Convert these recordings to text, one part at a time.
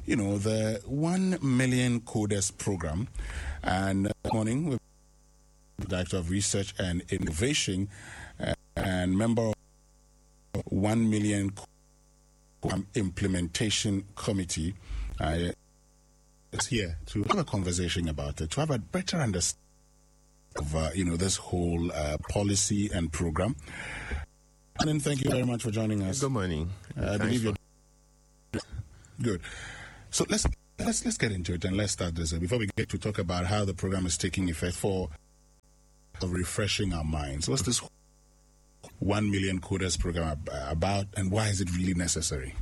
the 1 Million Coders program. And this morning, with the Director of Research and Innovation and member of 1 Million Implementation Committee, is here to have a conversation about it, to have a better understanding of this whole policy and program. And thank you very much for joining us. Good morning. I believe you're good. So let's get into it, and let's start this before we get to talk about how the program is taking effect for refreshing our minds. What's this 1 Million Coders program about, and why is it really necessary?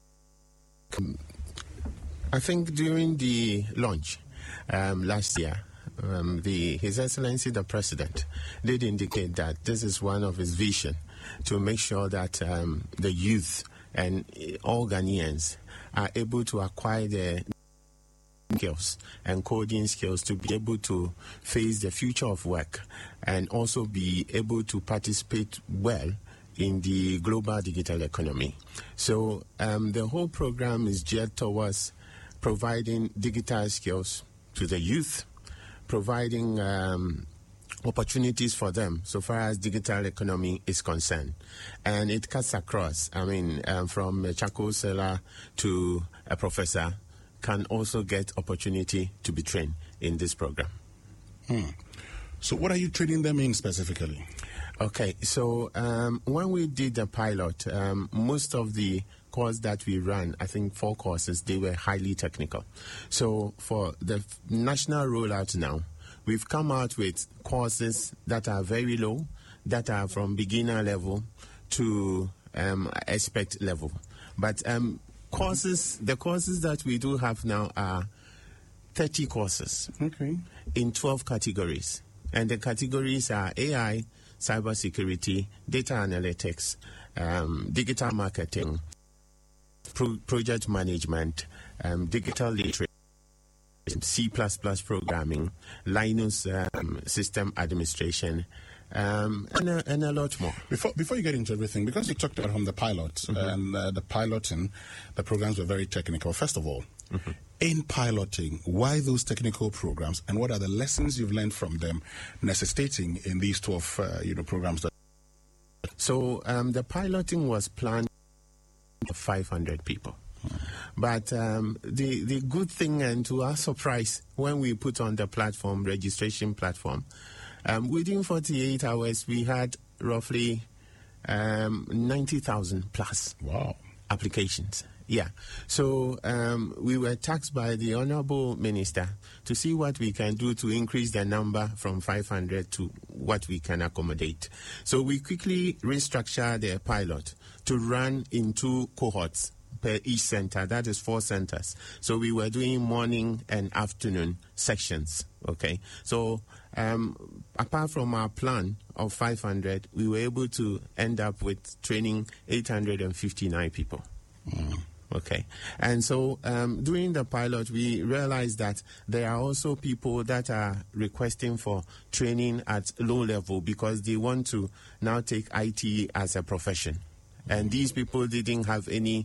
I think during the launch last year, His Excellency the President did indicate that this is one of his vision to make sure that the youth and all Ghanaians are able to acquire the skills and coding skills to be able to face the future of work and also be able to participate well in the global digital economy. So the whole program is geared towards providing digital skills to the youth, providing opportunities for them so far as digital economy is concerned. And it cuts across, from a charcoal seller to a professor can also get opportunity to be trained in this program. So what are you training them in specifically? Okay, so when we did the pilot, most of the course that we ran, I think 4 courses, they were highly technical. So for the national rollout now, we've come out with courses that are very low, that are from beginner level to expert level. But the courses that we do have now are 30 courses in 12 categories. And the categories are AI, cybersecurity, data analytics, digital marketing, project management, digital literacy, C++ programming, Linux system administration, and a lot more. Before you get into everything, because you talked about the pilot and the piloting, the programs were very technical. First of all, in piloting, why those technical programs, and what are the lessons you've learned from them necessitating in these 12 programs? So the piloting was planned for 500 people. But the good thing, and to our surprise, when we put on the platform, registration platform, within 48 hours, we had roughly 90,000 plus applications. Yeah. So we were tasked by the Honorable Minister to see what we can do to increase the number from 500 to what we can accommodate. So we quickly restructured the pilot to run in 2 cohorts per each center. That is 4 centers. So we were doing morning and afternoon sections. Okay. So apart from our plan of 500, we were able to end up with training 859 people. Okay. And so during the pilot, we realized that there are also people that are requesting for training at low level because they want to now take IT as a profession. And these people didn't have any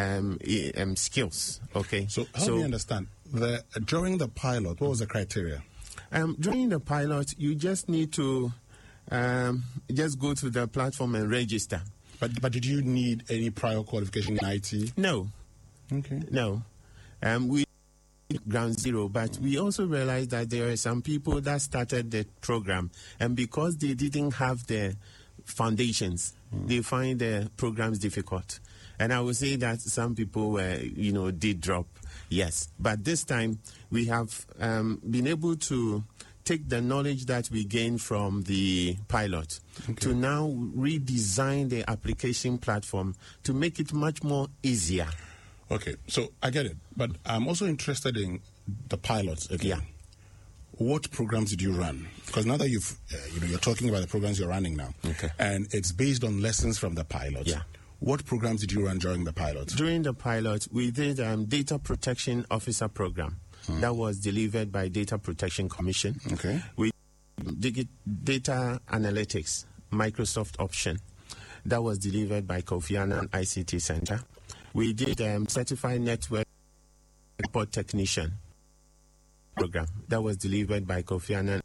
skills. Okay. So help me understand. During the pilot, what was the criteria? During the pilot, you just need to just go to the platform and register. But did you need any prior qualification in IT? No. Okay. No. We ground zero, but we also realized that there are some people that started the program, and because they didn't have the foundations, they find the programs difficult. And I would say that some people did drop, yes. But this time, we have been able to take the knowledge that we gained from the pilot to now redesign the application platform to make it much more easier. Okay, so I get it. But I'm also interested in the pilots again. Yeah. What programs did you run? Because now that you're talking about the programs you're running now, and it's based on lessons from the pilot. Yeah. What programs did you run during the pilot? During the pilot, we did Data Protection Officer program. That was delivered by Data Protection Commission. Okay. We did Data Analytics, Microsoft option. That was delivered by Kofi Annan ICT Center. We did Certified Network support technician program that was delivered by Kofi Annan.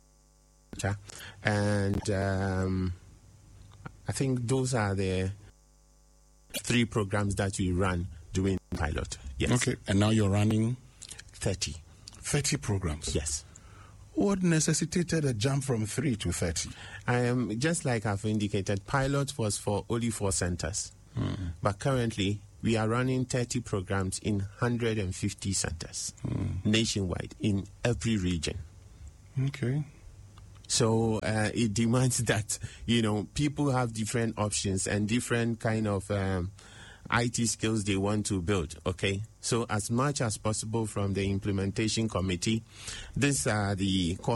And I think those are the 3 programs that we ran during pilot. Yes. Okay, and now you're running 30 programs. Yes. What necessitated a jump from 3 to 30? Just like I've indicated, pilot was for only 4 centers. But currently, we are running 30 programs in 150 centers nationwide in every region. Okay. So it demands that, people have different options and different kind of IT skills they want to build, okay? So as much as possible from the implementation committee, these are the